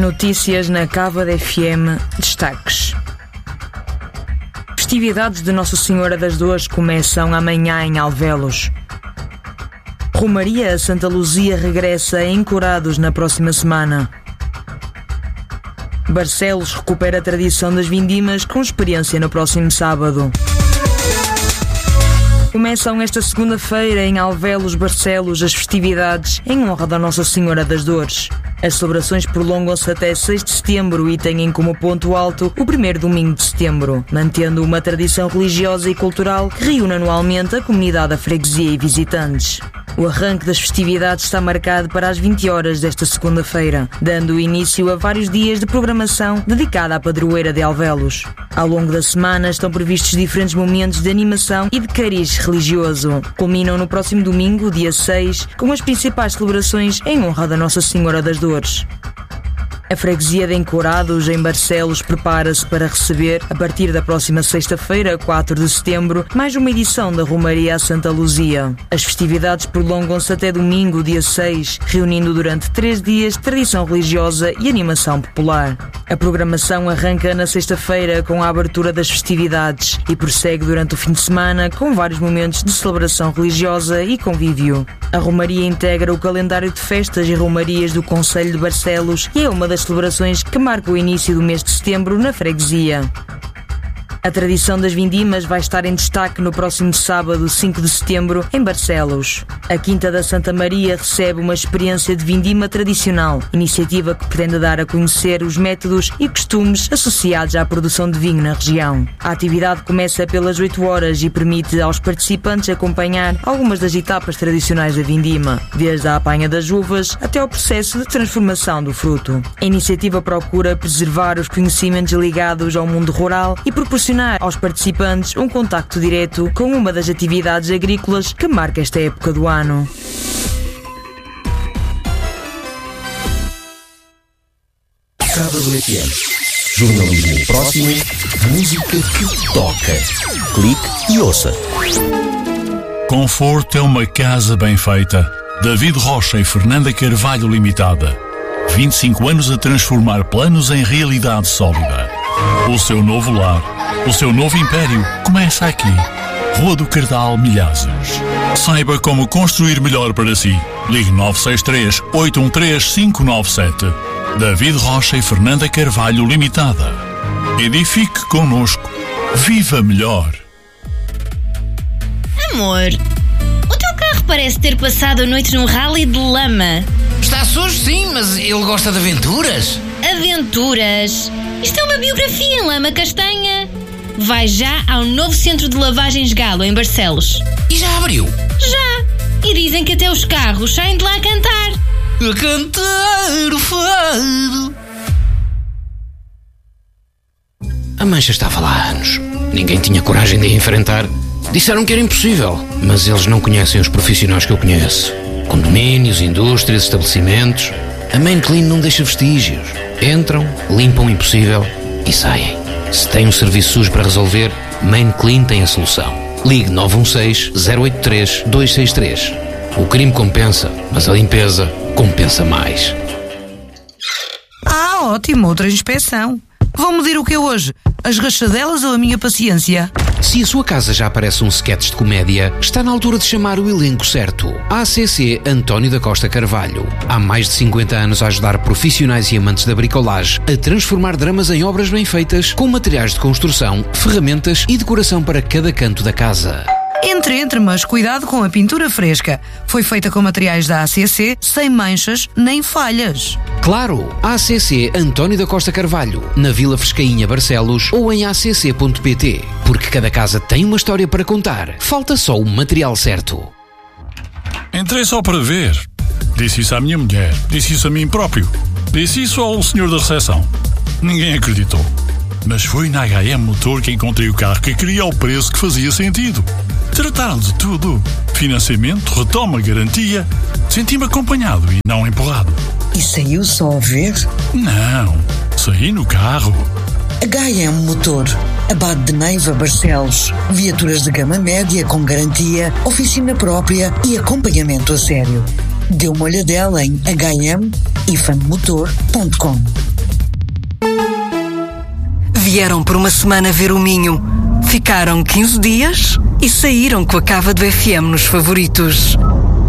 Notícias na Cávado FM. Destaques. Festividades de Nossa Senhora das Dores começam amanhã em Alvelos. Romaria a Santa Luzia regressa em Corados na próxima semana. Barcelos recupera a tradição das vindimas com experiência no próximo sábado. Começam esta segunda-feira em Alvelos, Barcelos, as festividades em honra da Nossa Senhora das Dores. As celebrações prolongam-se até 6 de setembro e têm como ponto alto o primeiro domingo de setembro, mantendo uma tradição religiosa e cultural que reúne anualmente a comunidade da freguesia e visitantes. O arranque das festividades está marcado para as 20 horas desta segunda-feira, dando início a vários dias de programação dedicada à padroeira de Alvelos. Ao longo da semana estão previstos diferentes momentos de animação e de cariz religioso. Culminam no próximo domingo, dia 6, com as principais celebrações em honra da Nossa Senhora das Dores. A freguesia de Encorados, em Barcelos, prepara-se para receber, a partir da próxima sexta-feira, 4 de setembro, mais uma edição da Romaria a Santa Luzia. As festividades prolongam-se até domingo, dia 6, reunindo durante 3 dias tradição religiosa e animação popular. A programação arranca na sexta-feira com a abertura das festividades e prossegue durante o fim de semana com vários momentos de celebração religiosa e convívio. A Romaria integra o calendário de festas e romarias do Concelho de Barcelos e é uma das celebrações que marca o início do mês de setembro na freguesia. A tradição das vindimas vai estar em destaque no próximo sábado, 5 de setembro, em Barcelos. A Quinta da Santa Maria recebe uma experiência de vindima tradicional, iniciativa que pretende dar a conhecer os métodos e costumes associados à produção de vinho na região. A atividade começa pelas 8 horas e permite aos participantes acompanhar algumas das etapas tradicionais da vindima, desde a apanha das uvas até ao processo de transformação do fruto. A iniciativa procura preservar os conhecimentos ligados ao mundo rural e proporcionar aos participantes um contacto direto com uma das atividades agrícolas que marca esta época do ano. Cávado FM. Jornalismo próximo, música que toca. Clique e ouça. Conforto é uma casa bem feita. David Rocha e Fernanda Carvalho Limitada. 25 anos a transformar planos em realidade sólida. O seu novo lar, o seu novo império começa aqui. Rua do Cardal, Milhazes. Saiba como construir melhor para si. Ligue 963-813-597. David Rocha e Fernanda Carvalho Limitada. Edifique connosco. Viva melhor. Amor, o teu carro parece ter passado a noite num rally de lama. Está sujo, sim, mas ele gosta de aventuras. Aventuras? Isto é uma biografia em lama castanha. Vai já ao novo centro de lavagens Galo, em Barcelos. E já abriu? Já! E dizem que até os carros saem de lá a cantar. A cantar o fado. A mancha estava lá há anos. Ninguém tinha coragem de a enfrentar. Disseram que era impossível, mas eles não conhecem os profissionais que eu conheço. Condomínios, indústrias, estabelecimentos. A Main Clean não deixa vestígios. Entram, limpam o impossível e saem. Se tem um serviço sujo para resolver, Main Clean tem a solução. Ligue 916-083-263. O crime compensa, mas a limpeza compensa mais. Ah, ótimo, outra inspeção. Vão medir o que é hoje? As rachadelas ou a minha paciência? Se a sua casa já parece um sketch de comédia, está na altura de chamar o elenco certo. ACC António da Costa Carvalho. Há mais de 50 anos a ajudar profissionais e amantes da bricolage a transformar dramas em obras bem feitas, com materiais de construção, ferramentas e decoração para cada canto da casa. Entre, mas cuidado com a pintura fresca. Foi feita com materiais da ACC, sem manchas nem falhas. Claro, ACC António da Costa Carvalho, na Vila Frescainha, Barcelos, ou em acc.pt. Porque cada casa tem uma história para contar. Falta só o material certo. Entrei só para ver. Disse isso à minha mulher. Disse isso a mim próprio. Disse isso ao senhor da recepção. Ninguém acreditou. Mas foi na HM Motor que encontrei o carro que queria ao preço que fazia sentido. Trataram de tudo. Financiamento, retoma, garantia. Senti-me acompanhado e não empurrado. E saiu só a ver? Não, saí no carro. HM Motor, Abade de Neiva, Barcelos. Viaturas de gama média com garantia, oficina própria e acompanhamento a sério. Dê uma olhadela em hm-motor.com. Vieram por uma semana ver o Minho. Ficaram 15 dias e saíram com a cava do FM nos favoritos.